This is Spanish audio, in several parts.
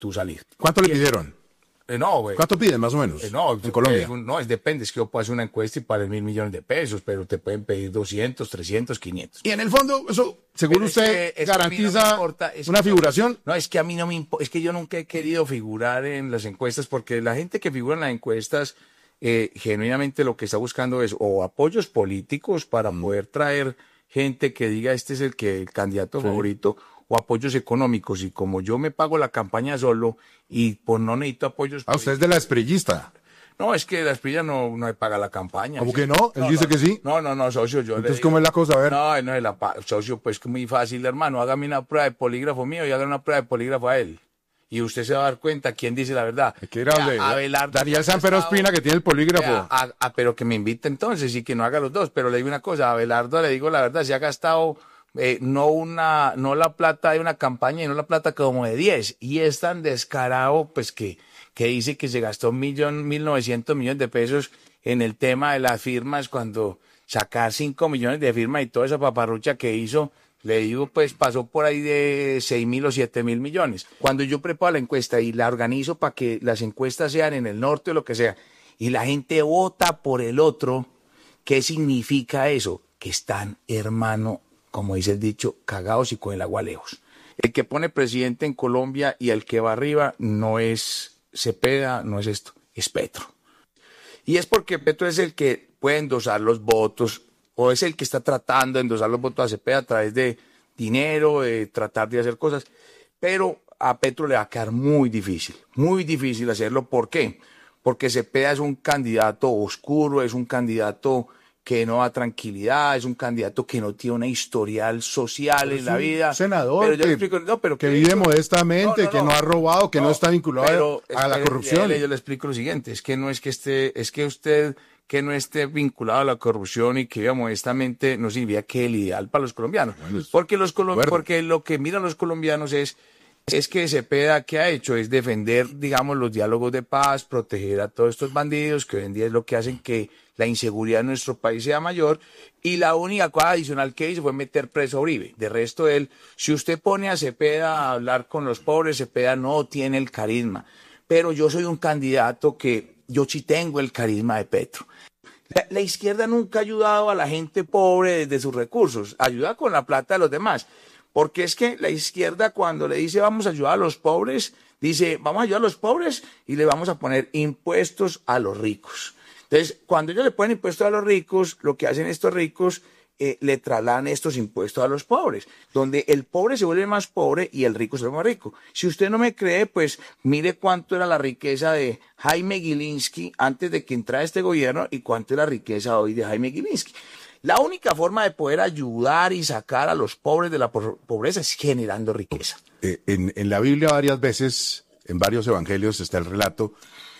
tú salir. ¿Cuánto le pidieron? No, güey. ¿Cuánto piden más o menos No, en Colombia? depende, es que yo puedo hacer una encuesta y para 1.000 millones de pesos, pero te pueden pedir 200, 300, 500. Y en el fondo, eso, según Pero usted, es que a mí no me garantiza importa, una figuración. No, es que a mí no me importa, es que yo nunca he querido figurar en las encuestas porque la gente que figura en las encuestas genuinamente lo que está buscando es o apoyos políticos para poder traer gente que diga este es el candidato favorito, o apoyos económicos, y como yo me pago la campaña solo y pues no necesito apoyos Ah, usted es de la esprillista. No, es que la Esprilla no me paga la campaña. ¿Cómo que no? Él dice que sí. No, socio, Entonces, ¿cómo es la cosa? A ver. No es socio, pues que muy fácil, hermano. Hágame una prueba de polígrafo mío y hágame una prueba de polígrafo a él. Y usted se va a dar cuenta quién dice la verdad. Hay que ir a Abelardo, Daniel Sanpero Ospina, que tiene el polígrafo. Pero que me invite entonces y que no haga los dos. Pero le digo una cosa, a Abelardo le digo la verdad, se ha gastado no la plata de una campaña y no la plata como de 10. Y es tan descarado, pues que dice que se gastó 1.900 millones de pesos en el tema de las firmas, cuando sacar 5 millones de firmas y toda esa paparrucha que hizo, le digo, pues pasó por ahí de 6.000 o 7.000 millones. Cuando yo preparo la encuesta y la organizo para que las encuestas sean en el norte o lo que sea, y la gente vota por el otro, ¿qué significa eso? Que están, hermano, como dice el dicho, cagados y con el agua lejos. El que pone presidente en Colombia y el que va arriba no es Cepeda, no es esto, es Petro. Y es porque Petro es el que puede endosar los votos, o es el que está tratando de endosar los votos a Cepeda a través de dinero, de tratar de hacer cosas. Pero a Petro le va a quedar muy difícil hacerlo. ¿Por qué? Porque Cepeda es un candidato oscuro, es un candidato que no da tranquilidad, es un candidato que no tiene una historial social en la vida. Senador pero yo le explico, que vive modestamente, que no ha robado, que no está vinculado a la corrupción. Yo le explico lo siguiente, es que usted que no esté vinculado a la corrupción y que viva modestamente no significa que es el ideal para los colombianos. Bueno, porque lo que miran los colombianos es que Cepeda, ¿qué ha hecho? Es defender, digamos, los diálogos de paz, proteger a todos estos bandidos, que hoy en día es lo que hacen que la inseguridad en nuestro país sea mayor, y la única cosa adicional que hizo fue meter preso a Uribe. De resto, si usted pone a Cepeda a hablar con los pobres, Cepeda no tiene el carisma. Pero yo soy un candidato que yo sí tengo el carisma de Petro. La izquierda nunca ha ayudado a la gente pobre desde sus recursos, ayuda con la plata de los demás. Porque es que la izquierda, cuando le dice vamos a ayudar a los pobres, dice vamos a ayudar a los pobres y le vamos a poner impuestos a los ricos. Entonces, cuando ellos le ponen impuestos a los ricos, lo que hacen estos ricos, le trasladan estos impuestos a los pobres, donde el pobre se vuelve más pobre y el rico se vuelve más rico. Si usted no me cree, pues mire cuánto era la riqueza de Jaime Gilinski antes de que entrara este gobierno y cuánto es la riqueza hoy de Jaime Gilinski. La única forma de poder ayudar y sacar a los pobres de la pobreza es generando riqueza. En la Biblia varias veces, en varios evangelios, está el relato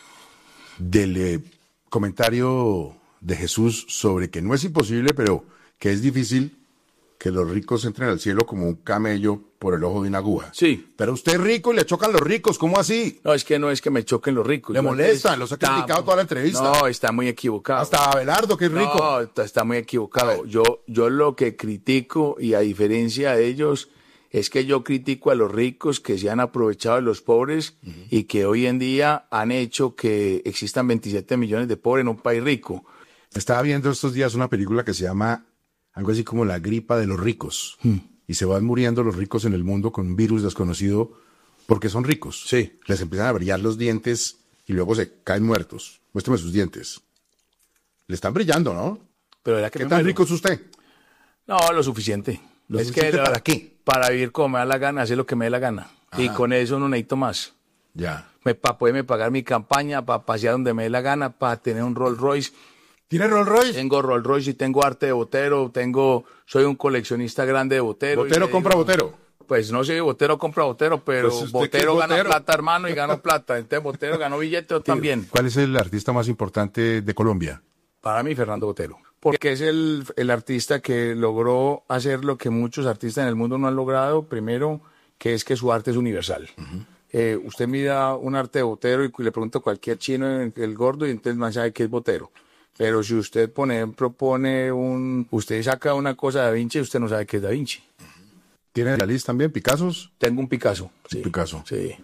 del comentario de Jesús sobre que no es imposible, pero que es difícil que los ricos entren al cielo como un camello por el ojo de una aguja. Sí. Pero usted es rico y le chocan los ricos, ¿cómo así? No es que me choquen los ricos. Le molestan, los ha criticado toda la entrevista. No, está muy equivocado. Hasta Abelardo, que es rico. No, está muy equivocado. Yo lo que critico, y a diferencia de ellos, es que yo critico a los ricos que se han aprovechado de los pobres y que hoy en día han hecho que existan 27 millones de pobres en un país rico. Estaba viendo estos días una película que se llama algo así como La gripa de los ricos. Y se van muriendo los ricos en el mundo con un virus desconocido porque son ricos. Sí. Les empiezan a brillar los dientes y luego se caen muertos. Muéstrame sus dientes. Le están brillando, ¿no? Pero ¿verdad que ¿Qué tan rico es usted? No, lo suficiente. ¿Para qué? Para vivir como me da la gana, hacer lo que me dé la gana. Ajá. Y con eso no necesito más. Ya. Para poderme pagar mi campaña, para pasear donde me dé la gana, para tener un Rolls Royce. ¿Tiene Rolls Royce? Tengo Rolls Royce y tengo arte de botero, soy un coleccionista grande de botero. ¿Botero compra botero? Pues no sé, botero compra botero, pero pues botero gana plata, hermano, y ganó plata. Entonces botero ganó billete también. ¿Cuál es el artista más importante de Colombia? Para mí, Fernando Botero. Porque es el artista que logró hacer lo que muchos artistas en el mundo no han logrado. Primero, que es que su arte es universal. Usted mira un arte de Botero y le pregunta a cualquier chino, el gordo, y entonces no sabe qué es Botero. Pero si usted, por ejemplo, usted saca una cosa de Da Vinci, usted no sabe qué es Da Vinci. ¿Tiene Dalí también? ¿Picassos? Tengo un Picasso. Sí. Picasso. Sí.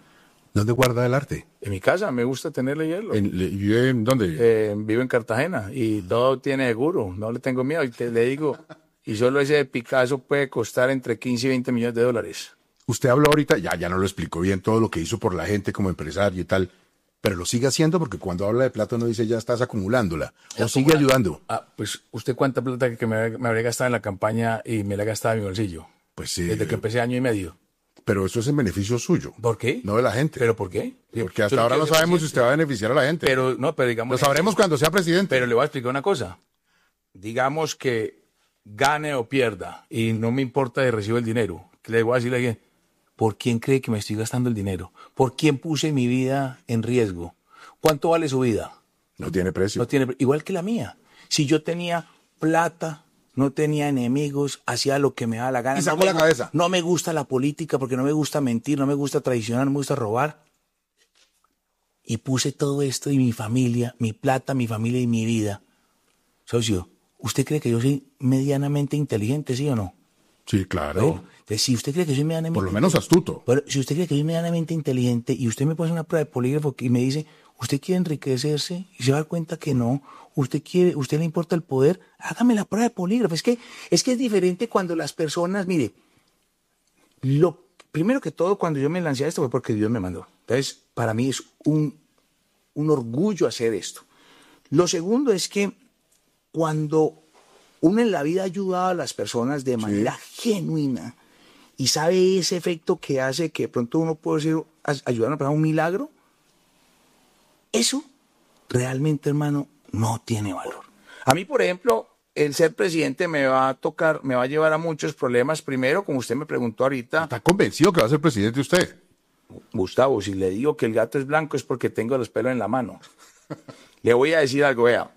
¿Dónde guarda el arte? En mi casa, me gusta tenerle hielo. ¿Vive en dónde? Vivo en Cartagena y todo tiene seguro, no le tengo miedo. Y le digo, y solo ese de Picasso puede costar entre 15 y 20 millones de dólares. Usted habló ahorita, ya no lo explicó bien todo lo que hizo por la gente como empresario y tal, pero lo sigue haciendo porque cuando habla de plata no dice ya estás acumulándola, o sigue ayudando. Pues usted cuánta plata que me habría gastado en la campaña y me la he gastado en mi bolsillo. Pues sí. Desde que empecé año y medio. Pero eso es en beneficio suyo. ¿Por qué? No de la gente. ¿Pero por qué? Porque hasta ahora no sabemos si usted va a beneficiar a la gente. Pero digamos... Lo sabremos cuando sea presidente. Pero le voy a explicar una cosa. Digamos que gane o pierda y no me importa de recibo el dinero. Le voy a decirle a alguien, ¿por quién cree que me estoy gastando el dinero? ¿Por quién puse mi vida en riesgo? ¿Cuánto vale su vida? No tiene precio. Igual que la mía. Si yo tenía plata, no tenía enemigos, hacía lo que me daba la gana. Y sacó la cabeza. No me gusta la política porque no me gusta mentir, no me gusta traicionar, no me gusta robar. Y puse todo esto y mi familia, mi plata, mi familia y mi vida. Socio, ¿usted cree que yo soy medianamente inteligente, sí o no? Sí, claro. Bueno, entonces, si usted cree que soy medianamente... Por lo menos astuto. Pero si usted cree que soy medianamente inteligente y usted me pone una prueba de polígrafo y me dice, ¿usted quiere enriquecerse? Y se va a dar cuenta que no. ¿Usted le importa el poder? Hágame la prueba de polígrafo. Es que es diferente cuando las personas, mire, primero que todo, cuando yo me lancé a esto fue porque Dios me mandó. Entonces, para mí es un orgullo hacer esto. Lo segundo es que cuando uno en la vida ha ayudado a las personas de manera genuina y sabe ese efecto que hace que de pronto uno puede decir, ayudar a una persona a un milagro, eso realmente, hermano, no tiene valor. A mí, por ejemplo, el ser presidente me va a llevar a muchos problemas. Primero, como usted me preguntó ahorita. ¿Está convencido que va a ser presidente usted? Gustavo, si le digo que el gato es blanco es porque tengo los pelos en la mano. Le voy a decir algo, vea.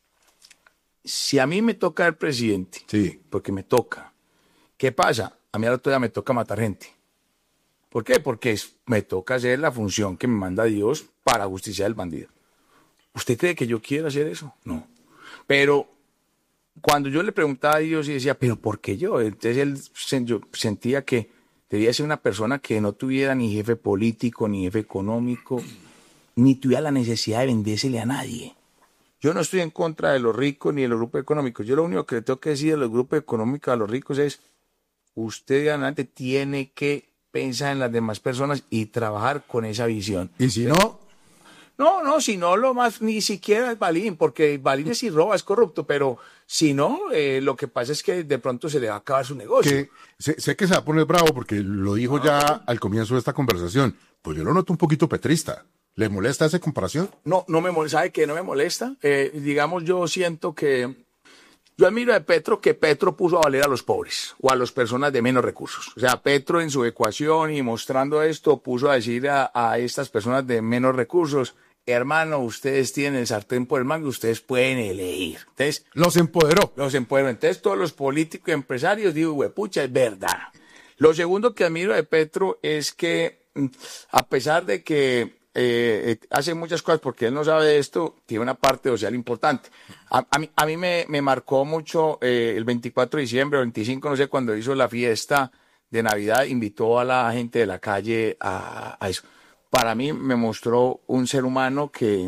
Si a mí me toca el presidente, sí, porque me toca, ¿qué pasa? A mí al otro día me toca matar gente. ¿Por qué? Porque me toca hacer la función que me manda Dios para justiciar al bandido. ¿Usted cree que yo quiero hacer eso? No. Pero cuando yo le preguntaba a Dios y decía, ¿pero por qué yo? Entonces yo sentía que debía ser una persona que no tuviera ni jefe político, ni jefe económico, ni tuviera la necesidad de vendérsele a nadie. Yo no estoy en contra de los ricos ni de los grupos económicos. Yo lo único que le tengo que decir a los grupos económicos, a los ricos, es usted adelante tiene que pensar en las demás personas y trabajar con esa visión. ¿Y si no? No, si no, lo más, ni siquiera es Balín, porque Balín es si roba, es corrupto, pero si no, lo que pasa es que de pronto se le va a acabar su negocio. Sé que se va a poner bravo porque lo dijo ya al comienzo de esta conversación, pues yo lo noto un poquito petrista. ¿Le molesta esa comparación? No me molesta. ¿Sabe qué no me molesta? Digamos, yo siento que... Yo admiro de Petro que Petro puso a valer a los pobres o a las personas de menos recursos. O sea, Petro en su ecuación y mostrando esto puso a decir a estas personas de menos recursos, hermano, ustedes tienen el sartén por el mango, ustedes pueden elegir. Entonces, los empoderó. Entonces, todos los políticos y empresarios, digo, huepucha, es verdad. Lo segundo que admiro de Petro es que, a pesar de que hace muchas cosas porque él no sabe de esto, tiene una parte social importante. A mí me marcó mucho el 24 de diciembre o 25, no sé, cuando hizo la fiesta de Navidad, invitó a la gente de la calle a eso. Para mí me mostró un ser humano que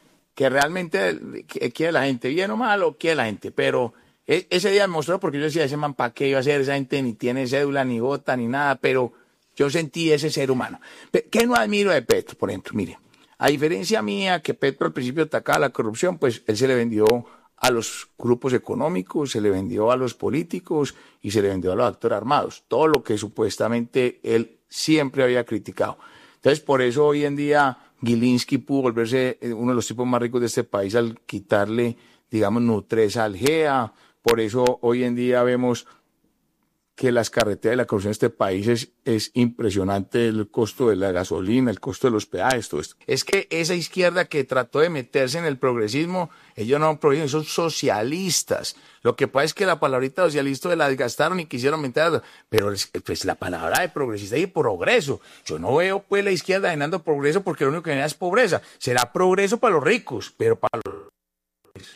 realmente quiere la gente, bien o mal, o quiere la gente, pero ese día me mostró porque yo decía, ese man, ¿para qué iba a ser? Esa gente ni tiene cédula, ni vota, ni nada, pero yo sentí ese ser humano. ¿Qué no admiro de Petro, por ejemplo? Mire, a diferencia mía, que Petro al principio atacaba la corrupción, pues él se le vendió a los grupos económicos, se le vendió a los políticos y se le vendió a los actores armados. Todo lo que supuestamente él siempre había criticado. Entonces, por eso hoy en día Gilinski pudo volverse uno de los tipos más ricos de este país al quitarle, digamos, Nutresa al GEA. Por eso hoy en día vemos que las carreteras de la corrupción de este país es impresionante, el costo de la gasolina, el costo de los peajes, todo esto. Es que esa izquierda que trató de meterse en el progresismo, ellos no son progresistas, son socialistas. Lo que pasa es que la palabrita socialista se la desgastaron y quisieron meterla, pero pues la palabra de progresista y progreso. Yo no veo pues la izquierda generando progreso porque lo único que genera es pobreza. Será progreso para los ricos, pero para los...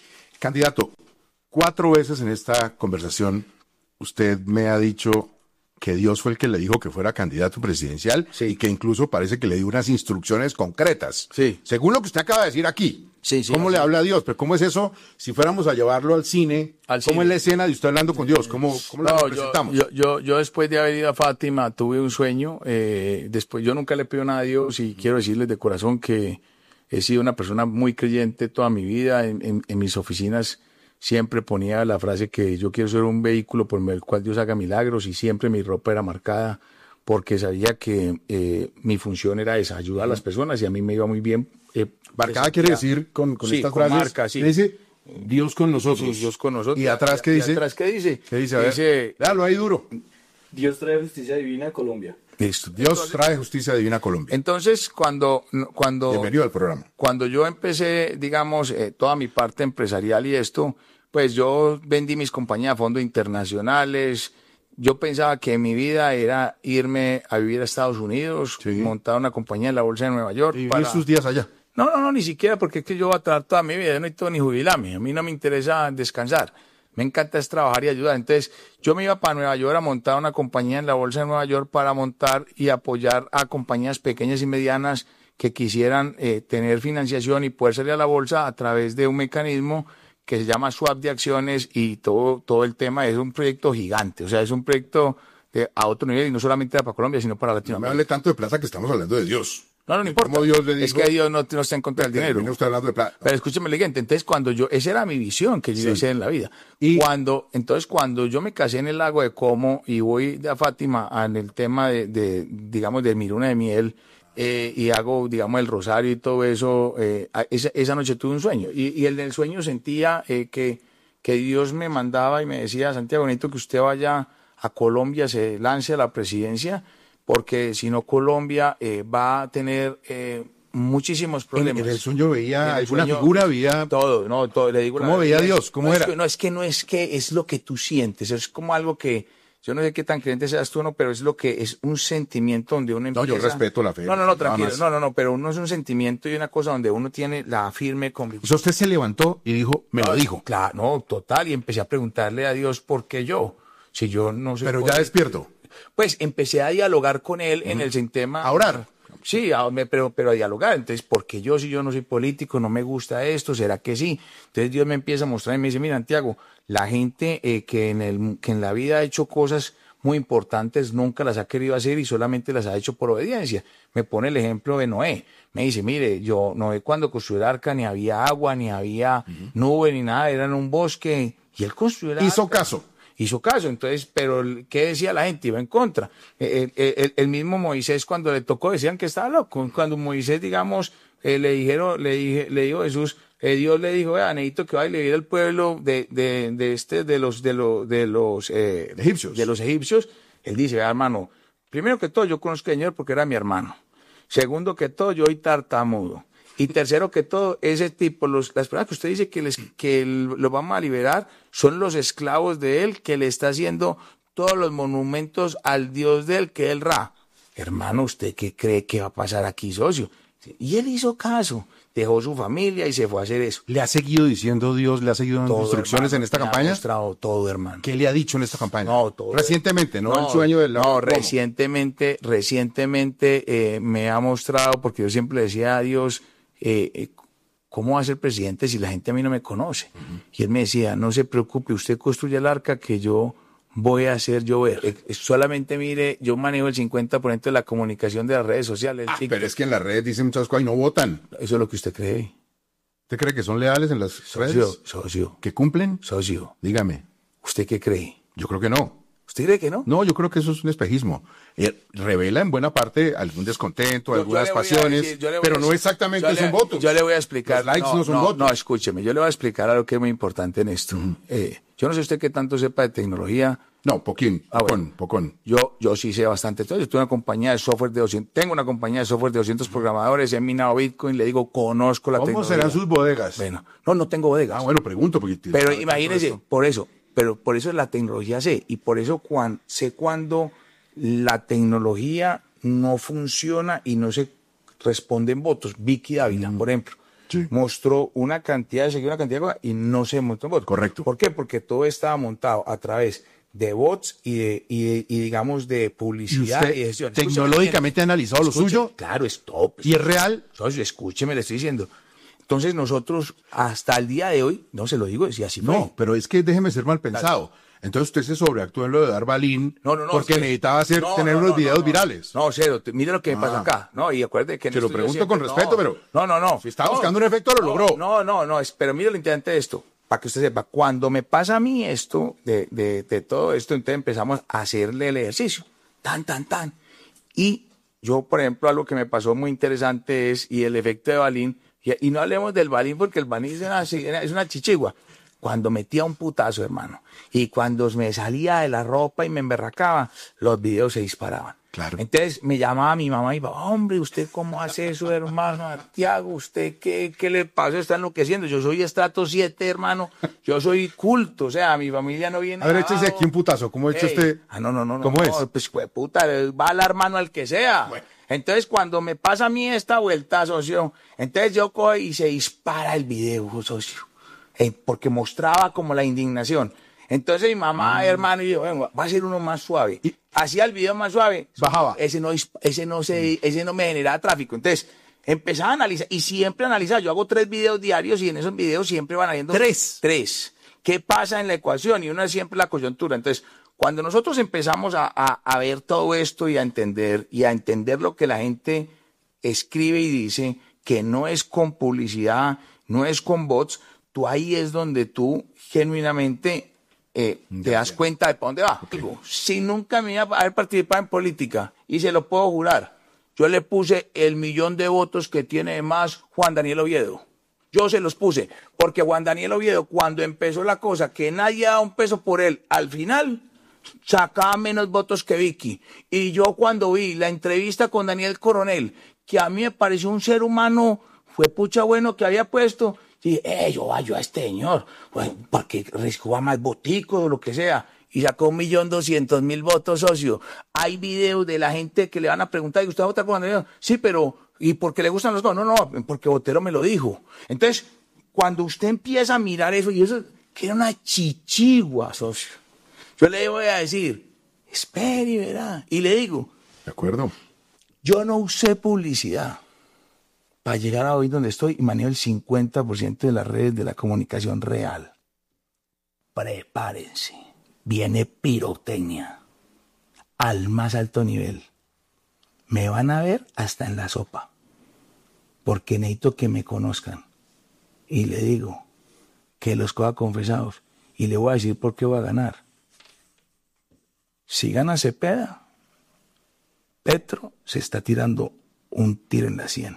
Candidato, 4 veces en esta conversación usted me ha dicho que Dios fue el que le dijo que fuera candidato presidencial Sí. y que incluso parece que le dio unas instrucciones concretas. Sí. Según lo que usted acaba de decir aquí. Sí, sí, ¿Cómo así. le habla a Dios? Pero ¿cómo es eso? Si fuéramos a llevarlo al cine, Al ¿cómo cine. es la escena de usted hablando con Dios? ¿Cómo la No, representamos? yo después de haber ido a Fátima tuve un sueño. Después yo nunca le pido nada a Dios y quiero decirles de corazón que he sido una persona muy creyente toda mi vida. En mis oficinas siempre ponía la frase que yo quiero ser un vehículo por el cual Dios haga milagros y siempre mi ropa era marcada porque sabía que mi función era esa, ayudar a las personas y a mí me iba muy bien. Marcada quiere decir con Sí, estas con frases. marca, sí. Dice Dios con nosotros. Sí, Dios con nosotros. ¿Y atrás qué dice? ¿Y atrás qué dice? ¿Qué dice? A ver, dalo ahí duro. Dios trae justicia divina a Colombia. Listo. Dios trae justicia divina a Colombia. Entonces, cuando Bienvenido al programa. Cuando yo empecé, digamos, toda mi parte empresarial y esto, pues yo vendí mis compañías a fondos internacionales. Yo pensaba que mi vida era irme a vivir a Estados Unidos, Sí. montar una compañía en la Bolsa de Nueva York. Y vivir sus días allá. No, ni siquiera, porque es que yo voy a trabajar toda mi vida, yo no necesito ni jubilarme, a mí no me interesa descansar, me encanta es trabajar y ayudar. Entonces, yo me iba para Nueva York a montar una compañía en la Bolsa de Nueva York para montar y apoyar a compañías pequeñas y medianas que quisieran tener financiación y poder salir a la bolsa a través de un mecanismo que se llama swap de acciones y todo el tema es un proyecto gigante, o sea, es un proyecto a otro nivel y no solamente para Colombia, sino para No me Latinoamérica. hable tanto de plata que estamos hablando de Dios. No importa. Como Dios le dijo, es que Dios no está en contra del dinero. Termina usted hablando de plata. Pero escúcheme lo siguiente, entonces esa era mi visión que yo iba a hacer en la vida. Y- Cuando yo me casé en el lago de Como y voy a Fátima en el tema digamos, de mi luna de miel, y hago, digamos, el rosario y todo eso, esa noche tuve un sueño. Y en el sueño sentía que Dios me mandaba y me decía, Santiago, necesito que usted vaya a Colombia, se lance a la presidencia, porque si no Colombia va a tener muchísimos problemas. En el sueño veía En el alguna sueño, figura, veía... todo, le digo. ¿Cómo veía Dios? ¿Cómo era? No es que es lo que tú sientes, es como algo que, yo no sé qué tan creyente seas tú o no, pero es lo que es un sentimiento donde uno No, empieza... yo respeto la fe. No, nada tranquilo, más. no, pero uno es un sentimiento y una cosa donde uno tiene la firme O convicción. sea, usted se levantó y dijo, me lo dijo. Claro, no, total, y empecé a preguntarle a Dios por qué yo, si yo no sé... Pero ya despierto. Pues empecé a dialogar con él en el tema... A orar. Sí, pero a dialogar. Entonces, porque si yo no soy político, no me gusta esto, ¿será que sí? Entonces Dios me empieza a mostrar y me dice, mira, Santiago, la gente que en la vida ha hecho cosas muy importantes nunca las ha querido hacer y solamente las ha hecho por obediencia. Me pone el ejemplo de Noé. Me dice, mire, Noé cuando construyó el arca ni había agua, ni había nube, ni nada, era en un bosque y él construyó el Hizo arca. caso. Hizo caso, entonces, pero ¿qué decía la gente? Iba en contra. El mismo Moisés, cuando le tocó, decían que estaba loco. Cuando Moisés, digamos, le dijo Jesús, Dios le dijo, vea, necesito que vaya y le diga al pueblo de los egipcios. De los egipcios. Él dice, vea, hermano, primero que todo, yo conozco al Señor porque era mi hermano. Segundo que todo, yo soy tartamudo. Y tercero que todo, ese tipo, las personas que usted dice que lo vamos a liberar, son los esclavos de él, que le está haciendo todos los monumentos al Dios de él, que es el Ra. Hermano, ¿usted qué cree que va a pasar aquí, socio? Y él hizo caso, dejó su familia y se fue a hacer eso. ¿Le ha seguido diciendo Dios, le ha seguido dando Todo, instrucciones hermano, en esta me ha campaña? mostrado todo, hermano. ¿Qué le ha dicho en esta campaña? No, todo. Recientemente, ¿no? El sueño del... No, recientemente me ha mostrado, porque yo siempre le decía a Dios, ¿cómo va a ser presidente si la gente a mí no me conoce? Y él me decía, no se preocupe, usted construye el arca que yo voy a hacer llover. Solamente mire, yo manejo el 50% de la comunicación de las redes sociales. pero es que en las redes dicen muchas cosas y no votan. Eso es lo que usted cree. ¿Usted cree que son leales en las redes? Socio. ¿Que cumplen? Socio. Dígame. ¿Usted qué cree? Yo creo que no. ¿Usted cree que no? No, yo creo que eso es un espejismo. Revela en buena parte algún descontento, algunas pasiones, pero no exactamente son votos. Yo le voy a explicar. Los likes no son votos. No, escúcheme, yo le voy a explicar algo que es muy importante en esto. Yo no sé usted qué tanto sepa de tecnología. No, pocón. Yo sí sé bastante. Entonces, yo tengo una compañía de software de 200, tengo una compañía de software de 200 programadores, he minado Bitcoin, le digo, conozco la tecnología. ¿Cómo serán sus bodegas? Bueno, no tengo bodegas. Bueno, pregunto. Porque pero imagínese, por eso la tecnología sé, y por eso sé cuando la tecnología no funciona y no se responden votos. Vicky Dávila, por ejemplo, mostró una cantidad de seguidores, una cantidad de cosas y no se mostró votos. Correcto. ¿Por qué? Porque todo estaba montado a través de bots y digamos de publicidad ¿Y y de gestión. usted tecnológicamente ha analizado lo suyo? Claro, es top. ¿Y es real? Socio, escúcheme, le estoy diciendo. Entonces nosotros, hasta el día de hoy, no se lo digo, si así fue. No, pero es que déjeme ser mal pensado. Entonces usted se sobreactuó en lo de dar balín No, porque sí. necesitaba tener unos videos virales. No, cero, mire lo que me pasó acá. No, y acuérdate que... Se lo pregunto con respeto, pero... No. Si estaba buscando un efecto, lo logró. No, pero mire lo interesante de esto, para que usted sepa. Cuando me pasa a mí esto, de todo esto, entonces empezamos a hacerle el ejercicio. Tan. Y yo, por ejemplo, algo que me pasó muy interesante es, y el efecto de balín, y no hablemos del balín porque el balín es una chichigua. Cuando metía un putazo, hermano, y cuando me salía de la ropa y me emberracaba, los videos se disparaban. Claro. Entonces me llamaba mi mamá y iba, hombre, ¿usted cómo hace eso, hermano Santiago? ¿Usted qué le pasa? Está enloqueciendo. Yo soy estrato 7, hermano. Yo soy culto. O sea, mi familia no viene. A ver, échese aquí un putazo. ¿Cómo ha hecho usted? No. ¿Cómo es? Pues, puta, va a la mano al que sea. Bueno. Entonces, cuando me pasa a mí esta vuelta, socio, entonces yo cojo y se dispara el video, socio. Porque mostraba como la indignación. Entonces mi mamá, hermano, y yo, bueno, va a ser uno más suave. Y hacía el video más suave. Bajaba. Ese no me generaba tráfico. Entonces, empezaba a analizar, y siempre analizaba. Yo hago 3 videos diarios y en esos videos siempre van habiendo... 3. ¿Qué pasa en la ecuación? Y una es siempre la coyuntura. Entonces, cuando nosotros empezamos a ver todo esto y a entender lo que la gente escribe y dice, que no es con publicidad, no es con bots, ahí es donde tú genuinamente te das cuenta de para dónde va. Okay. Si nunca me iba a haber participado en política, y se lo puedo jurar, yo le puse el 1.000.000 de votos que tiene de más Juan Daniel Oviedo. Yo se los puse, porque Juan Daniel Oviedo, cuando empezó la cosa, que nadie daba un peso por él, al final sacaba menos votos que Vicky. Y yo cuando vi la entrevista con Daniel Coronel, que a mí me pareció un ser humano, fue pucha bueno que había puesto... Sí, yo a este señor, pues, porque reciba más voticos o lo que sea, y sacó 1.200.000 votos, socio. Hay videos de la gente que le van a preguntar, ¿y usted va a votar por Andrés? Sí, pero, ¿y por qué le gustan los dos? No, porque Botero me lo dijo. Entonces, cuando usted empieza a mirar eso, y eso, que era una chichigua, socio, yo le voy a decir, espere y verá, y le digo, de acuerdo, yo no usé publicidad para llegar a hoy donde estoy y manejo el 50% de las redes de la comunicación real. Prepárense. Viene pirotecnia al más alto nivel. Me van a ver hasta en la sopa. Porque necesito que me conozcan. Y le digo que los coja confesados. Y le voy a decir por qué voy a ganar. Si gana Cepeda, Petro se está tirando un tiro en la sien.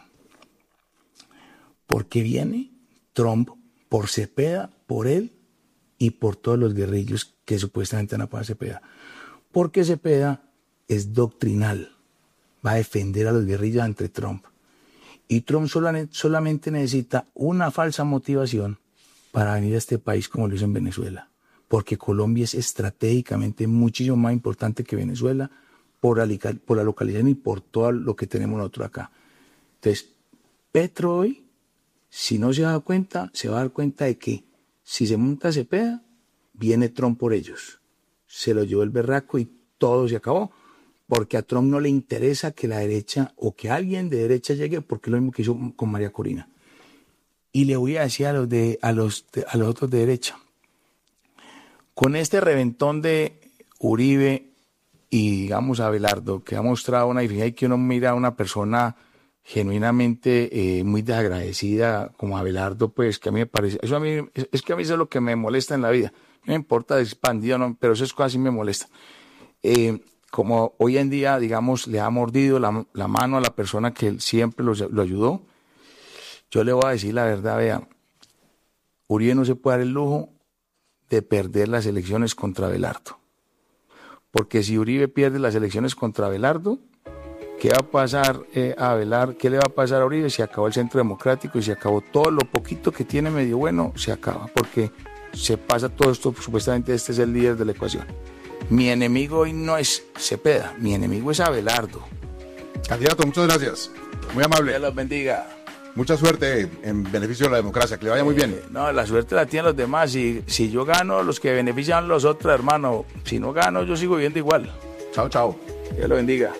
Porque viene Trump por Cepeda, por él y por todos los guerrillos que supuestamente van a apoyar a Cepeda. Porque Cepeda es doctrinal, va a defender a los guerrillos ante Trump. Y Trump solamente necesita una falsa motivación para venir a este país como lo hizo en Venezuela. Porque Colombia es estratégicamente muchísimo más importante que Venezuela por la localización y por todo lo que tenemos nosotros acá. Entonces, Petro hoy, si no se da cuenta, se va a dar cuenta de que si se monta Cepeda, viene Trump por ellos. Se lo llevó el berraco y todo se acabó. Porque a Trump no le interesa que la derecha o que alguien de derecha llegue, porque es lo mismo que hizo con María Corina. Y le voy a decir a los otros de derecha, con este reventón de Uribe y digamos Abelardo, que ha mostrado una diferencia y que uno mira a una persona genuinamente muy desagradecida como Abelardo, pues que a mí me parece, eso es que a mí eso es lo que me molesta en la vida. No me importa de expandido, no, pero eso es cosas sí me molesta. Como hoy en día, digamos, le ha mordido la mano a la persona que siempre lo ayudó, yo le voy a decir la verdad, vea, Uribe no se puede dar el lujo de perder las elecciones contra Abelardo. Porque si Uribe pierde las elecciones contra Abelardo, ¿qué va a pasar a Abelardo? ¿Qué le va a pasar a Uribe? Se acabó el Centro Democrático y se acabó todo lo poquito que tiene medio bueno, se acaba, porque se pasa todo esto, supuestamente este es el líder de la ecuación. Mi enemigo hoy no es Cepeda, mi enemigo es Abelardo. Candidato, muchas gracias. Muy amable. Dios los bendiga. Mucha suerte en beneficio de la democracia, que le vaya muy bien. No, la suerte la tienen los demás. Si yo gano, los que benefician los otros, hermano. Si no gano, yo sigo viviendo igual. Chao, chao. Dios lo bendiga.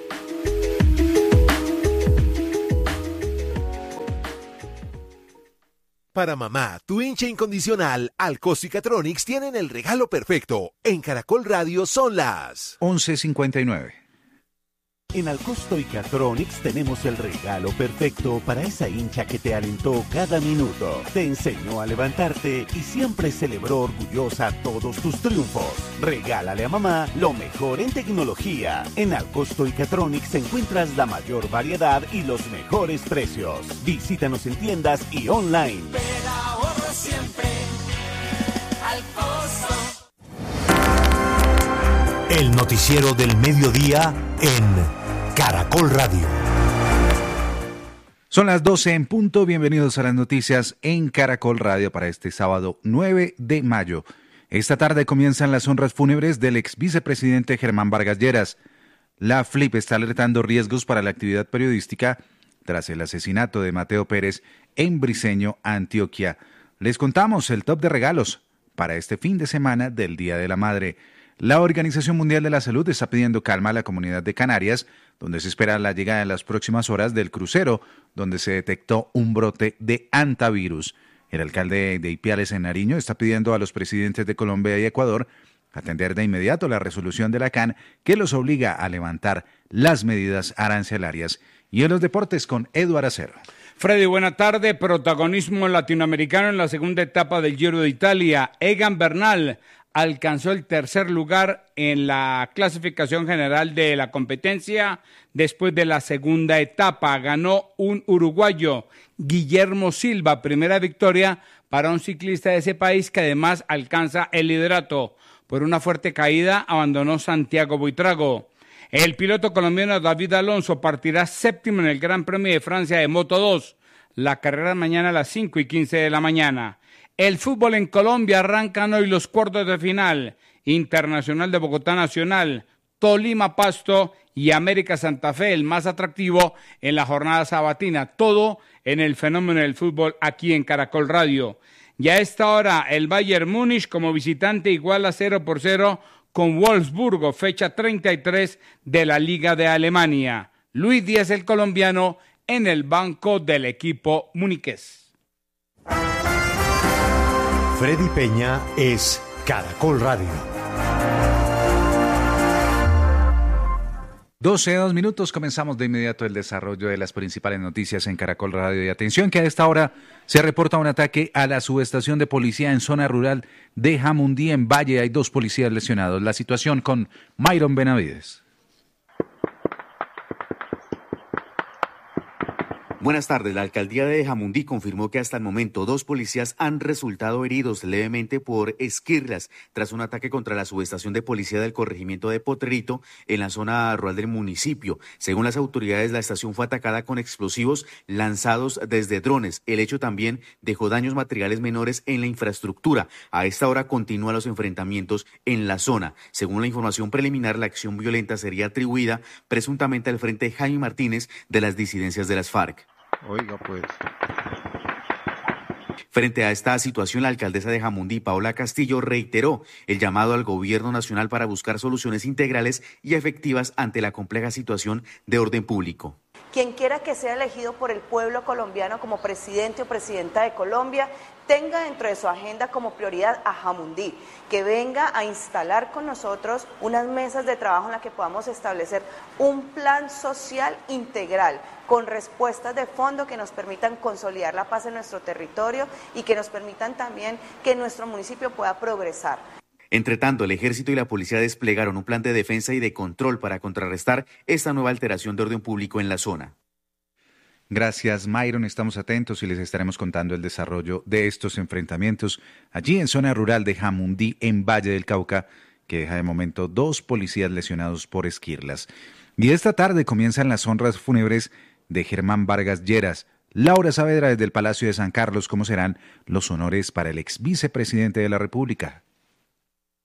Para mamá, tu hincha incondicional, Alcosto y Catronics tienen el regalo perfecto. En Caracol Radio son las 11:59. En Alcosto y Catronics tenemos el regalo perfecto para esa hincha que te alentó cada minuto, te enseñó a levantarte y siempre celebró orgullosa todos tus triunfos. Regálale a mamá lo mejor en tecnología. En Alcosto y Catronics encuentras la mayor variedad y los mejores precios. Visítanos en tiendas y online. Pero ahorro siempre Alcosto. El noticiero del mediodía en Caracol Radio. Son las 12 en punto. Bienvenidos a las noticias en Caracol Radio para este sábado 9 de mayo. Esta tarde comienzan las honras fúnebres del ex vicepresidente Germán Vargas Lleras. La FLIP está alertando riesgos para la actividad periodística tras el asesinato de Mateo Pérez en Briceño, Antioquia. Les contamos el top de regalos para este fin de semana del Día de la Madre. La Organización Mundial de la Salud está pidiendo calma a la comunidad de Canarias, donde se espera la llegada en las próximas horas del crucero, donde se detectó un brote de hantavirus. El alcalde de Ipiales, en Nariño, está pidiendo a los presidentes de Colombia y Ecuador atender de inmediato la resolución de la CAN que los obliga a levantar las medidas arancelarias. Y en los deportes con Eduardo Acero. Freddy, buena tarde. Protagonismo latinoamericano en la segunda etapa del Giro de Italia. Egan Bernal alcanzó el tercer lugar en la clasificación general de la competencia después de la segunda etapa. Ganó un uruguayo, Guillermo Silva, primera victoria para un ciclista de ese país que además alcanza el liderato. Por una fuerte caída abandonó Santiago Buitrago. El piloto colombiano David Alonso partirá séptimo en el Gran Premio de Francia de Moto 2. La carrera mañana a las 5:15 de la mañana. El fútbol en Colombia arrancan hoy los cuartos de final. Internacional de Bogotá Nacional, Tolima Pasto y América Santa Fe, el más atractivo en la jornada sabatina. Todo en el fenómeno del fútbol aquí en Caracol Radio. Y a esta hora el Bayern Múnich como visitante iguala 0-0 con Wolfsburgo, fecha 33 de la Liga de Alemania. Luis Díaz, el colombiano, en el banco del equipo muniqués. Freddy Peña es Caracol Radio. 12 minutos, comenzamos de inmediato el desarrollo de las principales noticias en Caracol Radio. Y atención que a esta hora se reporta un ataque a la subestación de policía en zona rural de Jamundí, en Valle. Hay 2 policías lesionados. La situación con Myron Benavides. Buenas tardes. La alcaldía de Jamundí confirmó que hasta el momento 2 policías han resultado heridos levemente por esquirlas tras un ataque contra la subestación de policía del corregimiento de Potrerito en la zona rural del municipio. Según las autoridades, la estación fue atacada con explosivos lanzados desde drones. El hecho también dejó daños materiales menores en la infraestructura. A esta hora continúan los enfrentamientos en la zona. Según la información preliminar, la acción violenta sería atribuida presuntamente al Frente Jaime Martínez de las disidencias de las FARC. Oiga, pues. Frente a esta situación, la alcaldesa de Jamundí, Paola Castillo, reiteró el llamado al gobierno nacional para buscar soluciones integrales y efectivas ante la compleja situación de orden público. Quien quiera que sea elegido por el pueblo colombiano como presidente o presidenta de Colombia, tenga dentro de su agenda como prioridad a Jamundí, que venga a instalar con nosotros unas mesas de trabajo en las que podamos establecer un plan social integral con respuestas de fondo que nos permitan consolidar la paz en nuestro territorio y que nos permitan también que nuestro municipio pueda progresar. Entre tanto, el ejército y la policía desplegaron un plan de defensa y de control para contrarrestar esta nueva alteración de orden público en la zona. Gracias, Myron. Estamos atentos y les estaremos contando el desarrollo de estos enfrentamientos allí en zona rural de Jamundí, en Valle del Cauca, que deja de momento 2 policías lesionados por esquirlas. Y esta tarde comienzan las honras fúnebres de Germán Vargas Lleras. Laura Saavedra desde el Palacio de San Carlos, ¿cómo serán los honores para el ex vicepresidente de la República?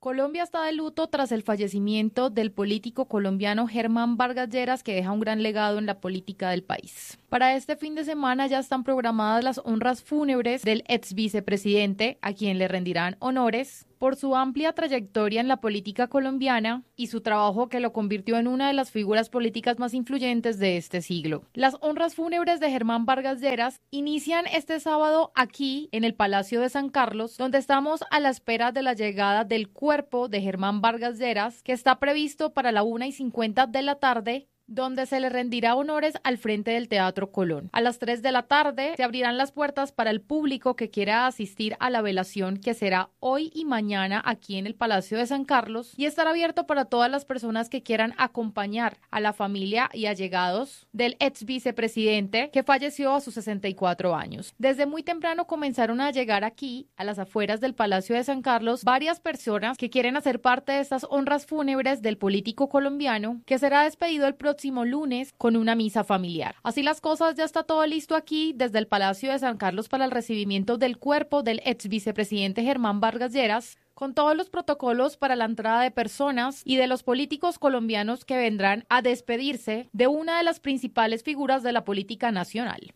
Colombia está de luto tras el fallecimiento del político colombiano Germán Vargas Lleras, que deja un gran legado en la política del país. Para este fin de semana ya están programadas las honras fúnebres del ex vicepresidente, a quien le rendirán honores por su amplia trayectoria en la política colombiana y su trabajo que lo convirtió en una de las figuras políticas más influyentes de este siglo. Las honras fúnebres de Germán Vargas Lleras inician este sábado aquí en el Palacio de San Carlos, donde estamos a la espera de la llegada del cuerpo de Germán Vargas Lleras, que está previsto para la 1:50 de la tarde, donde se le rendirá honores al frente del Teatro Colón. A las 3 de la tarde se abrirán las puertas para el público que quiera asistir a la velación, que será hoy y mañana aquí en el Palacio de San Carlos, y estará abierto para todas las personas que quieran acompañar a la familia y allegados del ex vicepresidente que falleció a sus 64 años. Desde muy temprano comenzaron a llegar aquí, a las afueras del Palacio de San Carlos, varias personas que quieren hacer parte de estas honras fúnebres del político colombiano, que será despedido el próximo lunes con una misa familiar. Así las cosas, ya está todo listo aquí desde el Palacio de San Carlos para el recibimiento del cuerpo del ex vicepresidente Germán Vargas Lleras, con todos los protocolos para la entrada de personas y de los políticos colombianos que vendrán a despedirse de una de las principales figuras de la política nacional.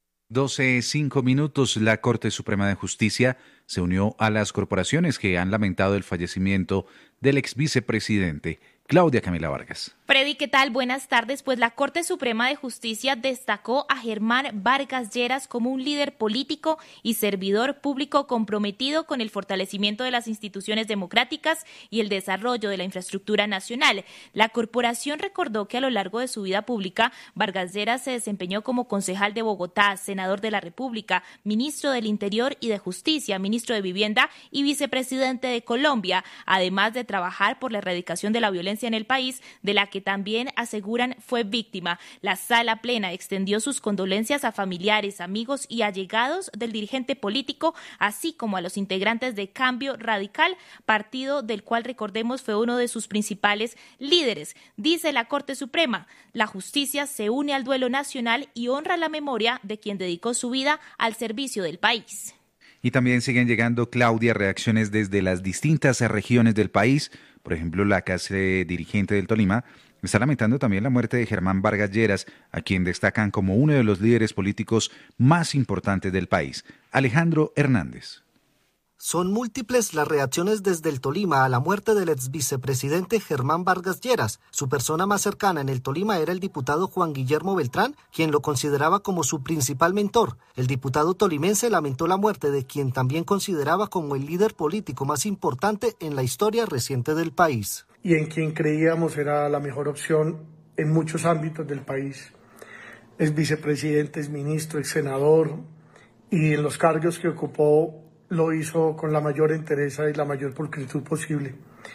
12:05. La Corte Suprema de Justicia se unió a las corporaciones que han lamentado el fallecimiento del ex vicepresidente. Claudia Camila Vargas. Freddy, ¿qué tal? Buenas tardes. Pues la Corte Suprema de Justicia destacó a Germán Vargas Lleras como un líder político y servidor público comprometido con el fortalecimiento de las instituciones democráticas y el desarrollo de la infraestructura nacional. La corporación recordó que a lo largo de su vida pública, Vargas Lleras se desempeñó como concejal de Bogotá, senador de la República, ministro del Interior y de Justicia, ministro de Vivienda y vicepresidente de Colombia, además de trabajar por la erradicación de la violencia en el país, de la que también aseguran fue víctima. La Sala Plena extendió sus condolencias a familiares, amigos y allegados del dirigente político, así como a los integrantes de Cambio Radical, partido del cual, recordemos, fue uno de sus principales líderes. Dice la Corte Suprema, la justicia se une al duelo nacional y honra la memoria de quien dedicó su vida al servicio del país. Y también siguen llegando, Claudia, reacciones desde las distintas regiones del país. Por ejemplo, la clase dirigente del Tolima está lamentando también la muerte de Germán Vargas Lleras, a quien destacan como uno de los líderes políticos más importantes del país. Alejandro Hernández. Son múltiples las reacciones desde el Tolima a la muerte del ex vicepresidente Germán Vargas Lleras. Su persona más cercana en el Tolima era el diputado Juan Guillermo Beltrán, quien lo consideraba como su principal mentor. El diputado tolimense lamentó la muerte de quien también consideraba como el líder político más importante en la historia reciente del país. Y en quien creíamos era la mejor opción en muchos ámbitos del país. Es vicepresidente, es ministro, es senador, y en los cargos que ocupó lo hizo con la mayor entereza y la mayor pulcritud posible.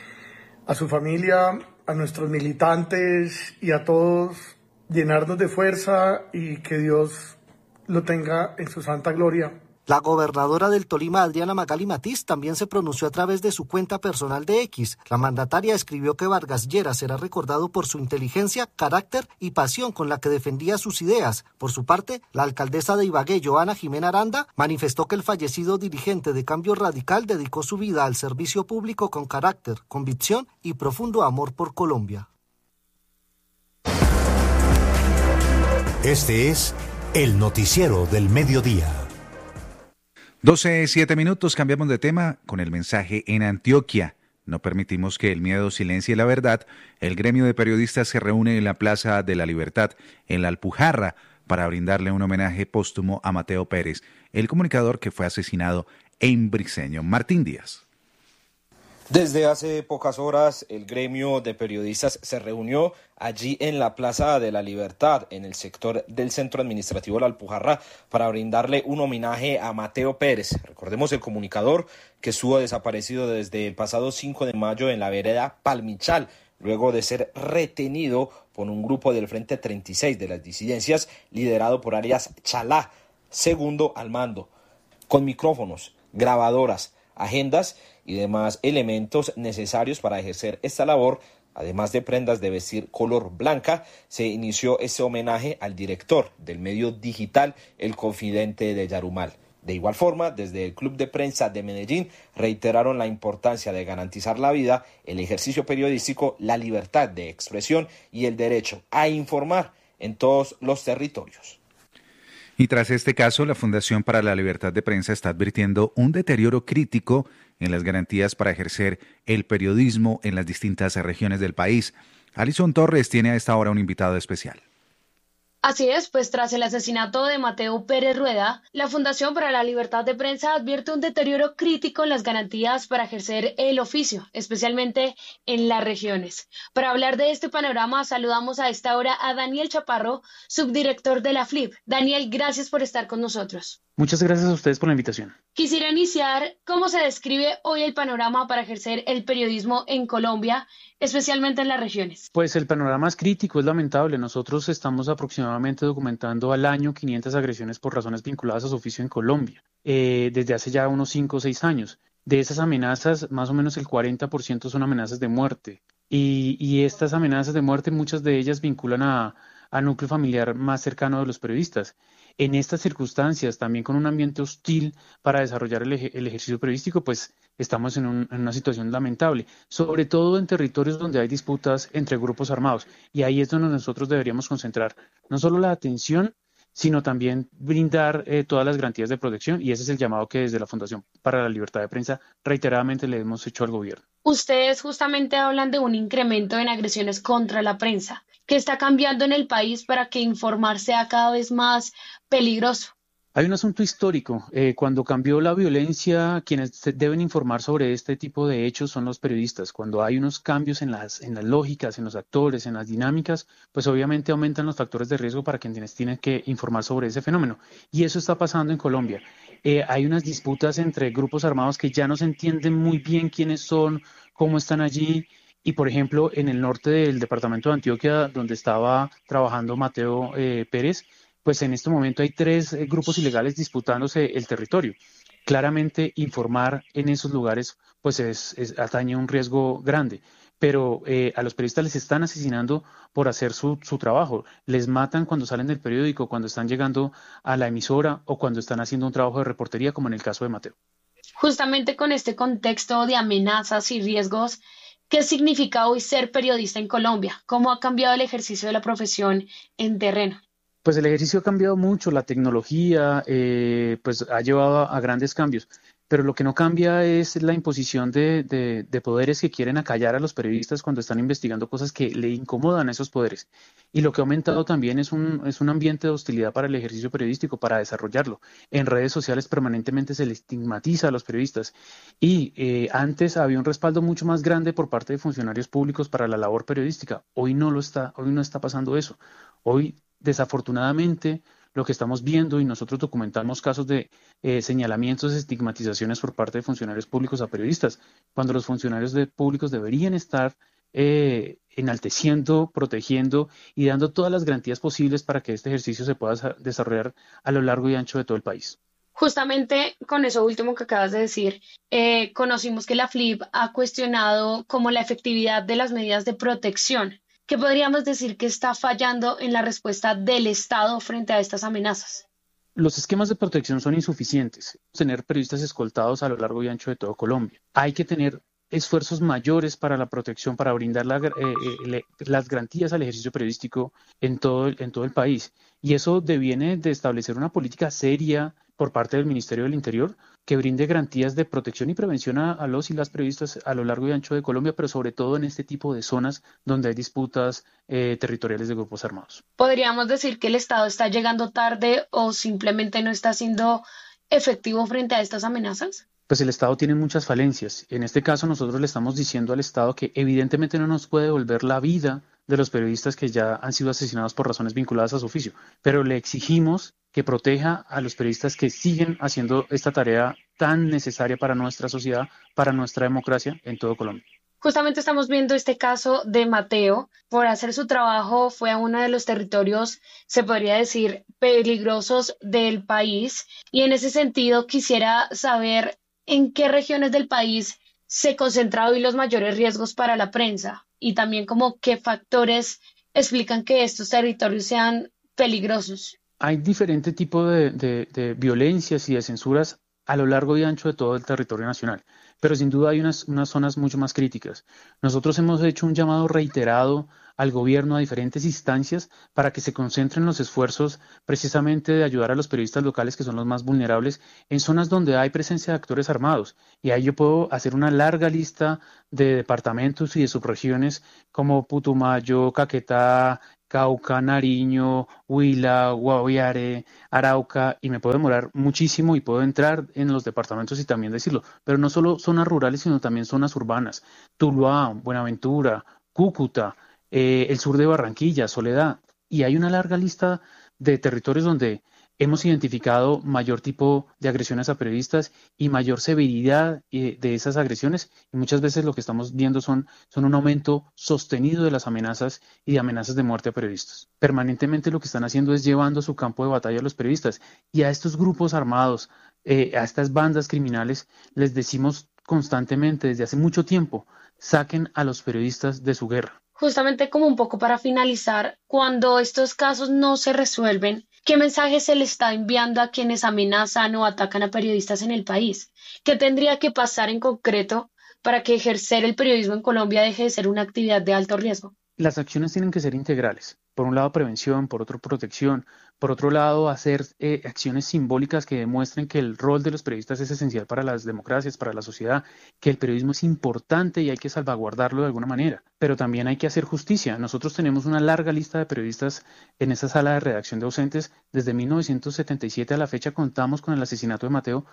A su familia, a nuestros militantes y a todos, llenarnos de fuerza y que Dios lo tenga en su santa gloria. La gobernadora del Tolima, Adriana Magali Matiz, también se pronunció a través de su cuenta personal de X. La mandataria escribió que Vargas Lleras será recordado por su inteligencia, carácter y pasión con la que defendía sus ideas. Por su parte, la alcaldesa de Ibagué, Joana Jimena Aranda, manifestó que el fallecido dirigente de Cambio Radical dedicó su vida al servicio público con carácter, convicción y profundo amor por Colombia. Este es el noticiero del mediodía. 12:07. Cambiamos de tema con el mensaje en Antioquia. No permitimos que el miedo silencie la verdad. El gremio de periodistas se reúne en la Plaza de la Libertad, en la Alpujarra, para brindarle un homenaje póstumo a Mateo Pérez, el comunicador que fue asesinado en Briceño. Martín Díaz. Desde hace pocas horas, el gremio de periodistas se reunió allí en la Plaza de la Libertad, en el sector del Centro Administrativo de la Alpujarra, para brindarle un homenaje a Mateo Pérez. Recordemos, el comunicador que estuvo desaparecido desde el pasado 5 de mayo en la vereda Palmichal, luego de ser retenido por un grupo del Frente 36 de las disidencias, liderado por Arias Chalá, segundo al mando, con micrófonos, grabadoras, agendas y demás elementos necesarios para ejercer esta labor. Además de prendas de vestir color blanca, se inició este homenaje al director del medio digital El Confidente de Yarumal, De igual forma, desde el Club de Prensa de Medellín reiteraron la importancia de garantizar la vida, el ejercicio periodístico, la libertad de expresión y el derecho a informar en todos los territorios. Y tras este caso, la Fundación para la Libertad de Prensa está advirtiendo un deterioro crítico en las garantías para ejercer el periodismo en las distintas regiones del país. Alison Torres tiene a esta hora un invitado especial. Así es, pues tras el asesinato de Mateo Pérez Rueda, la Fundación para la Libertad de Prensa advierte un deterioro crítico en las garantías para ejercer el oficio, especialmente en las regiones. Para hablar de este panorama, saludamos a esta hora a Daniel Chaparro, subdirector de la FLIP. Daniel, gracias por estar con nosotros. Muchas gracias a ustedes por la invitación. Quisiera iniciar, ¿cómo se describe hoy el panorama para ejercer el periodismo en Colombia, especialmente en las regiones? Pues el panorama es crítico, es lamentable. Nosotros estamos aproximadamente documentando al año 500 agresiones por razones vinculadas a su oficio en Colombia, desde hace ya unos 5 o 6 años. De esas amenazas, más o menos el 40% son amenazas de muerte. Y estas amenazas de muerte, muchas de ellas vinculan al núcleo familiar más cercano de los periodistas. En estas circunstancias, también con un ambiente hostil para desarrollar el ejercicio periodístico, pues estamos en una situación lamentable, sobre todo en territorios donde hay disputas entre grupos armados. Y ahí es donde nosotros deberíamos concentrar no solo la atención, sino también brindar todas las garantías de protección, y ese es el llamado que desde la Fundación para la Libertad de Prensa reiteradamente le hemos hecho al gobierno. Ustedes justamente hablan de un incremento en agresiones contra la prensa. ¿Qué está cambiando en el país para que informar sea cada vez más peligroso? Hay un asunto histórico. Cuando cambió la violencia, quienes deben informar sobre este tipo de hechos son los periodistas. Cuando hay unos cambios en las lógicas, en los actores, en las dinámicas, pues obviamente aumentan los factores de riesgo para quienes tienen que informar sobre ese fenómeno. Y eso está pasando en Colombia. Hay unas disputas entre grupos armados que ya no se entienden muy bien quiénes son, cómo están allí. Y, por ejemplo, en el norte del departamento de Antioquia, donde estaba trabajando Mateo Pérez, pues en este momento hay 3 grupos ilegales disputándose el territorio. Claramente informar en esos lugares pues atañe un riesgo grande, pero a los periodistas les están asesinando por hacer su trabajo. Les matan cuando salen del periódico, cuando están llegando a la emisora o cuando están haciendo un trabajo de reportería, como en el caso de Mateo. Justamente con este contexto de amenazas y riesgos, ¿qué significa hoy ser periodista en Colombia? ¿Cómo ha cambiado el ejercicio de la profesión en terreno? Pues el ejercicio ha cambiado mucho, la tecnología pues ha llevado a grandes cambios, pero lo que no cambia es la imposición de poderes que quieren acallar a los periodistas cuando están investigando cosas que le incomodan a esos poderes. Y lo que ha aumentado también es un ambiente de hostilidad para el ejercicio periodístico, para desarrollarlo. En redes sociales permanentemente se le estigmatiza a los periodistas y antes había un respaldo mucho más grande por parte de funcionarios públicos para la labor periodística. Hoy no está pasando eso. Hoy, desafortunadamente, lo que estamos viendo, y nosotros documentamos casos de señalamientos, estigmatizaciones por parte de funcionarios públicos a periodistas, cuando los funcionarios públicos deberían estar enalteciendo, protegiendo y dando todas las garantías posibles para que este ejercicio se pueda desarrollar a lo largo y ancho de todo el país. Justamente con eso último que acabas de decir, conocimos que la FLIP ha cuestionado como la efectividad de las medidas de protección. ¿Qué podríamos decir que está fallando en la respuesta del Estado frente a estas amenazas? Los esquemas de protección son insuficientes. Tener periodistas escoltados a lo largo y ancho de todo Colombia. Hay que tener esfuerzos mayores para la protección, para brindar las garantías al ejercicio periodístico en todo el país. Y eso deviene de establecer una política seria por parte del Ministerio del Interior que brinde garantías de protección y prevención a los y las periodistas a lo largo y ancho de Colombia, pero sobre todo en este tipo de zonas donde hay disputas territoriales de grupos armados. ¿Podríamos decir que el Estado está llegando tarde o simplemente no está siendo efectivo frente a estas amenazas? Pues el Estado tiene muchas falencias. En este caso nosotros le estamos diciendo al Estado que evidentemente no nos puede devolver la vida de los periodistas que ya han sido asesinados por razones vinculadas a su oficio, pero le exigimos que proteja a los periodistas que siguen haciendo esta tarea tan necesaria para nuestra sociedad, para nuestra democracia en todo Colombia. Justamente estamos viendo este caso de Mateo. Por hacer su trabajo fue a uno de los territorios, se podría decir, peligrosos del país. Y en ese sentido quisiera saber en qué regiones del país se concentran hoy los mayores riesgos para la prensa y también como qué factores explican que estos territorios sean peligrosos. Hay diferente tipo de violencias y de censuras a lo largo y ancho de todo el territorio nacional, pero sin duda hay unas zonas mucho más críticas. Nosotros hemos hecho un llamado reiterado al gobierno, a diferentes instancias, para que se concentren los esfuerzos precisamente de ayudar a los periodistas locales, que son los más vulnerables, en zonas donde hay presencia de actores armados. Y ahí yo puedo hacer una larga lista de departamentos y de subregiones como Putumayo, Caquetá, Cauca, Nariño, Huila, Guaviare, Arauca, y me puedo demorar muchísimo y puedo entrar en los departamentos y también decirlo, pero no solo zonas rurales, sino también zonas urbanas, Tuluá, Buenaventura, Cúcuta, el sur de Barranquilla, Soledad, y hay una larga lista de territorios donde hemos identificado mayor tipo de agresiones a periodistas y mayor severidad de esas agresiones, y muchas veces lo que estamos viendo son un aumento sostenido de las amenazas y de amenazas de muerte a periodistas. Permanentemente lo que están haciendo es llevando a su campo de batalla a los periodistas, y a estos grupos armados, a estas bandas criminales, les decimos constantemente desde hace mucho tiempo: saquen a los periodistas de su guerra. Justamente como un poco para finalizar, cuando estos casos no se resuelven, ¿qué mensaje se le está enviando a quienes amenazan o atacan a periodistas en el país? ¿Qué tendría que pasar en concreto para que ejercer el periodismo en Colombia deje de ser una actividad de alto riesgo? Las acciones tienen que ser integrales. Por un lado, prevención, por otro, protección, por otro lado, hacer acciones simbólicas que demuestren que el rol de los periodistas es esencial para las democracias, para la sociedad, que el periodismo es importante y hay que salvaguardarlo de alguna manera. Pero también hay que hacer justicia. Nosotros tenemos una larga lista de periodistas en esa sala de redacción de ausentes. Desde 1977 a la fecha contamos con el asesinato de Mateo,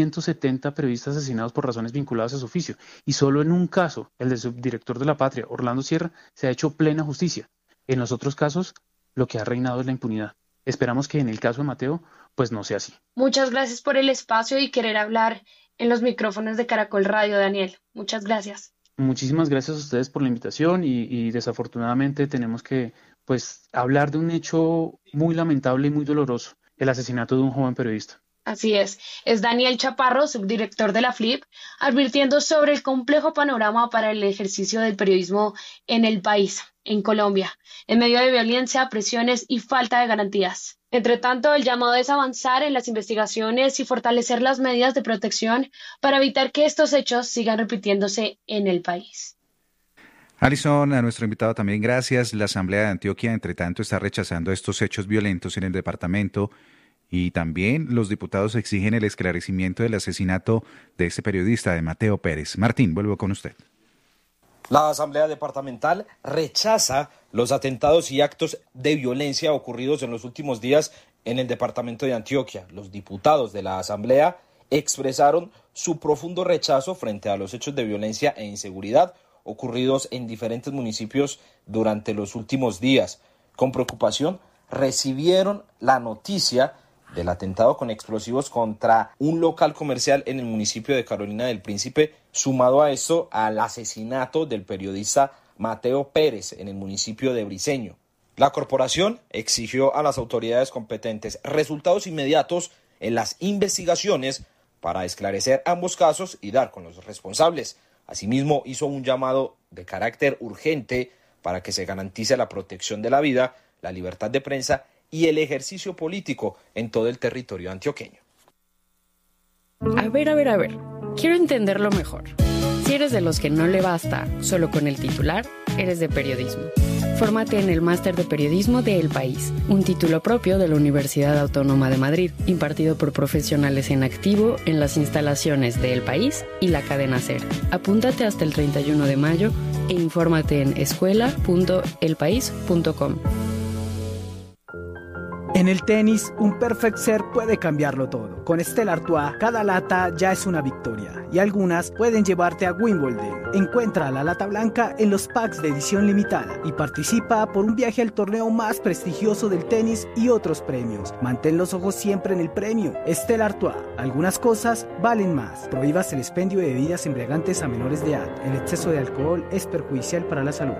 170 periodistas asesinados por razones vinculadas a su oficio. Y solo en un caso, el del subdirector de La Patria, Orlando Sierra, se ha hecho plena justicia. En los otros casos, lo que ha reinado es la impunidad. Esperamos que en el caso de Mateo, pues no sea así. Muchas gracias por el espacio y querer hablar en los micrófonos de Caracol Radio, Daniel. Muchas gracias. Muchísimas gracias a ustedes por la invitación y desafortunadamente tenemos que hablar de un hecho muy lamentable y muy doloroso, el asesinato de un joven periodista. Así es Daniel Chaparro, subdirector de la FLIP, advirtiendo sobre el complejo panorama para el ejercicio del periodismo en el país, en Colombia, en medio de violencia, presiones y falta de garantías. Entre tanto, el llamado es avanzar en las investigaciones y fortalecer las medidas de protección para evitar que estos hechos sigan repitiéndose en el país. Alison, a nuestro invitado también gracias. La Asamblea de Antioquia, entre tanto, está rechazando estos hechos violentos en el departamento. Y también los diputados exigen el esclarecimiento del asesinato de ese periodista, de Mateo Pérez. Martín, vuelvo con usted. La Asamblea Departamental rechaza los atentados y actos de violencia ocurridos en los últimos días en el departamento de Antioquia. Los diputados de la Asamblea expresaron su profundo rechazo frente a los hechos de violencia e inseguridad ocurridos en diferentes municipios durante los últimos días. Con preocupación recibieron la noticia del atentado con explosivos contra un local comercial en el municipio de Carolina del Príncipe, sumado a esto al asesinato del periodista Mateo Pérez en el municipio de Briceño. La corporación exigió a las autoridades competentes resultados inmediatos en las investigaciones para esclarecer ambos casos y dar con los responsables. Asimismo, hizo un llamado de carácter urgente para que se garantice la protección de la vida, la libertad de prensa y el ejercicio político en todo el territorio antioqueño. A ver. Quiero entenderlo mejor. Si eres de los que no le basta solo con el titular, eres de periodismo. Fórmate en el Máster de Periodismo de El País, un título propio de la Universidad Autónoma de Madrid, impartido por profesionales en activo en las instalaciones de El País y la cadena SER. Apúntate hasta el 31 de mayo e infórmate en escuela.elpaís.com. En el tenis, un perfect serve puede cambiarlo todo. Con Stella Artois, cada lata ya es una victoria y algunas pueden llevarte a Wimbledon. Encuentra la lata blanca en los packs de edición limitada y participa por un viaje al torneo más prestigioso del tenis y otros premios. Mantén los ojos siempre en el premio. Stella Artois, algunas cosas valen más. Prohíbas el expendio de bebidas embriagantes a menores de edad. El exceso de alcohol es perjudicial para la salud.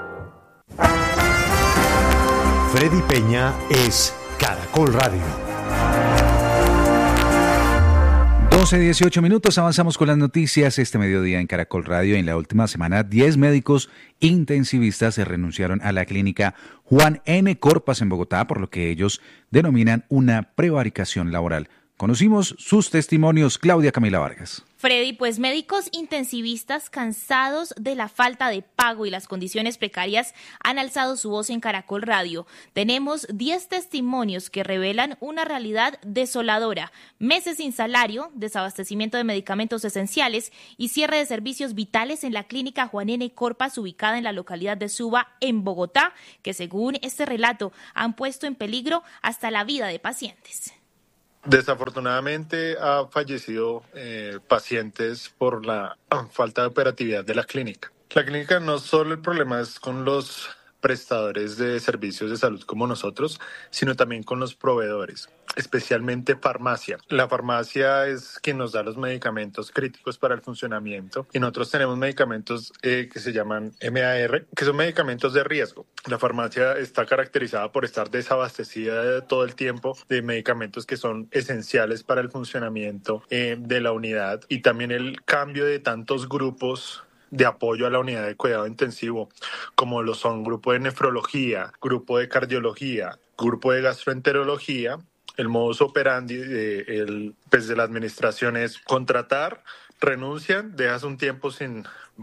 Freddy Peña es Caracol Radio. 12:18, avanzamos con las noticias este mediodía en Caracol Radio. En la última semana, 10 médicos intensivistas se renunciaron a la clínica Juan N. Corpas en Bogotá, por lo que ellos denominan una prevaricación laboral. Conocimos sus testimonios. Claudia Camila Vargas. Freddy, pues médicos intensivistas cansados de la falta de pago y las condiciones precarias han alzado su voz en Caracol Radio. Tenemos 10 testimonios que revelan una realidad desoladora: meses sin salario, desabastecimiento de medicamentos esenciales y cierre de servicios vitales en la clínica Juan N. Corpas, ubicada en la localidad de Suba, en Bogotá, que según este relato han puesto en peligro hasta la vida de pacientes. Desafortunadamente ha fallecido pacientes por la falta de operatividad de la clínica. La clínica, no solo el problema es con los prestadores de servicios de salud como nosotros, sino también con los proveedores, especialmente farmacia. La farmacia es quien nos da los medicamentos críticos para el funcionamiento y nosotros tenemos medicamentos que se llaman MAR, que son medicamentos de riesgo. La farmacia está caracterizada por estar desabastecida todo el tiempo de medicamentos que son esenciales para el funcionamiento de la unidad, y también el cambio de tantos grupos de apoyo a la unidad de cuidado intensivo, como lo son grupo de nefrología, grupo de cardiología, grupo de gastroenterología. El modus operandi de la administración es contratar, renuncian, dejas un tiempo sin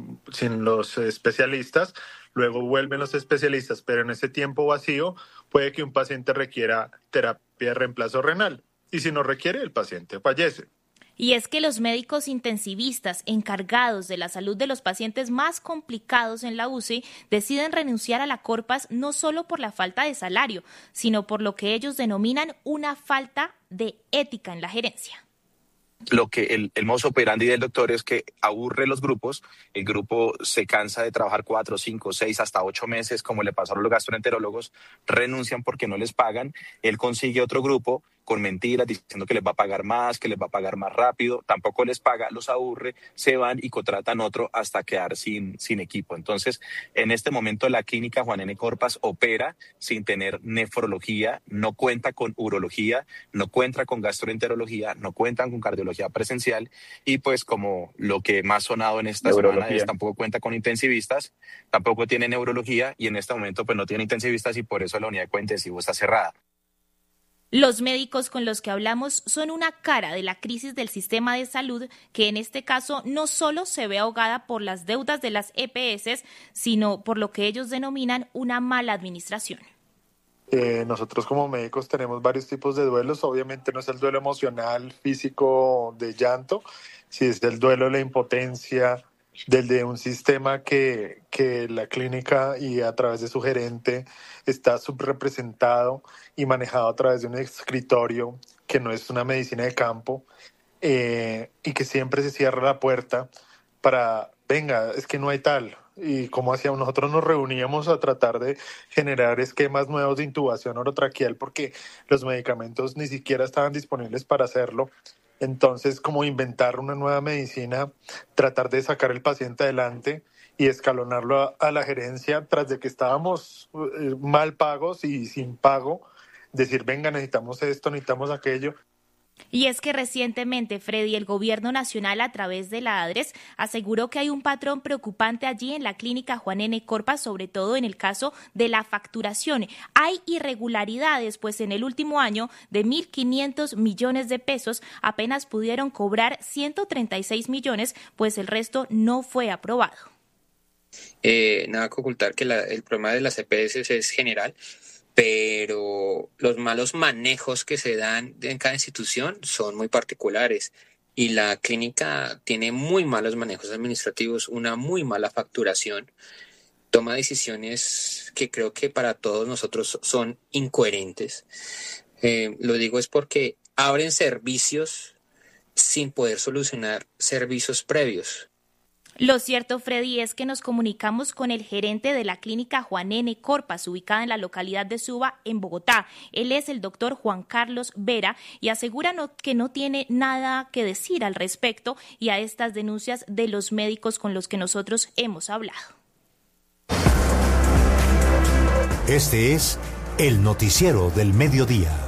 los especialistas, luego vuelven los especialistas, pero en ese tiempo vacío puede que un paciente requiera terapia de reemplazo renal, y si no requiere, el paciente fallece. Y es que los médicos intensivistas encargados de la salud de los pacientes más complicados en la UCI deciden renunciar a la Corpas no solo por la falta de salario, sino por lo que ellos denominan una falta de ética en la gerencia. Lo que el modus operandi del doctor es que aburre los grupos, el grupo se cansa de trabajar 4, 5, 6, hasta 8 meses, como le pasó a los gastroenterólogos, renuncian porque no les pagan, él consigue otro grupo con mentiras, diciendo que les va a pagar más, que les va a pagar más rápido, tampoco les paga, los aburre, se van y contratan otro hasta quedar sin equipo. Entonces, en este momento la clínica Juan N. Corpas opera sin tener nefrología, no cuenta con urología, no cuenta con gastroenterología, no cuentan con cardiología presencial, y pues como lo que más sonado en esta semana es, tampoco cuenta con intensivistas, tampoco tiene neurología, y en este momento pues no tiene intensivistas, y por eso la unidad de cuidado intensivo está cerrada. Los médicos con los que hablamos son una cara de la crisis del sistema de salud, que en este caso no solo se ve ahogada por las deudas de las EPS, sino por lo que ellos denominan una mala administración. Nosotros como médicos tenemos varios tipos de duelos. Obviamente no es el duelo emocional, físico, de llanto, si es el duelo de la impotencia, del de un sistema que la clínica y a través de su gerente está subrepresentado y manejado a través de un escritorio que no es una medicina de campo, y que siempre se cierra la puerta para, venga, es que no hay tal. Y como hacíamos, nosotros nos reuníamos a tratar de generar esquemas nuevos de intubación orotraqueal porque los medicamentos ni siquiera estaban disponibles para hacerlo. Entonces, como inventar una nueva medicina, tratar de sacar el paciente adelante y escalonarlo a la gerencia tras de que estábamos mal pagos y sin pago, decir, venga, necesitamos esto, necesitamos aquello. Y es que recientemente, Freddy, el gobierno nacional a través de la ADRES aseguró que hay un patrón preocupante allí en la clínica Juan N. Corpas, sobre todo en el caso de la facturación. Hay irregularidades, pues en el último año de 1.500 millones de pesos apenas pudieron cobrar 136 millones, pues el resto no fue aprobado. Nada que ocultar que el problema de las EPS es general, pero los malos manejos que se dan en cada institución son muy particulares, y la clínica tiene muy malos manejos administrativos, una muy mala facturación, toma decisiones que creo que para todos nosotros son incoherentes. Lo digo es porque abren servicios sin poder solucionar servicios previos. Lo cierto, Freddy, es que nos comunicamos con el gerente de la clínica Juan N. Corpas, ubicada en la localidad de Suba, en Bogotá. Él es el doctor Juan Carlos Vera y asegura que no tiene nada que decir al respecto y a estas denuncias de los médicos con los que nosotros hemos hablado. Este es el noticiero del mediodía.